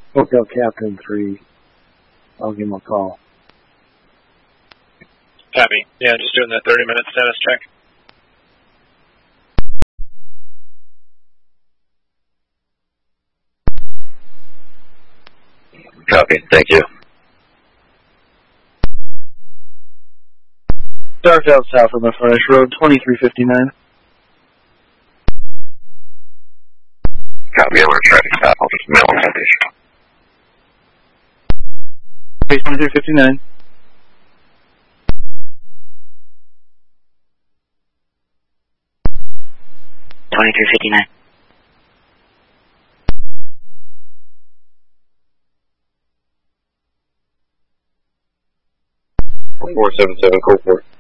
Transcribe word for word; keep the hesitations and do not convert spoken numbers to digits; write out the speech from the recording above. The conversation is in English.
Hotel Captain three. I'll give him a call. Copy. Yeah, just doing the thirty minute status check. Copy. Thank you. Start out south on the Furnace Road, twenty-three fifty-nine. Copy. We're traffic stop. I'll just mail a message. Base twenty-three fifty-nine. twenty-three fifty-nine. four seven seven, code four.